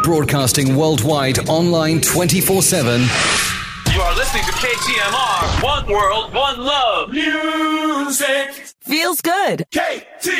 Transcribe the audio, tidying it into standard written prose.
Broadcasting worldwide, online 24/7. You are listening to KTMR. One world, one love. Music Feels good. KT.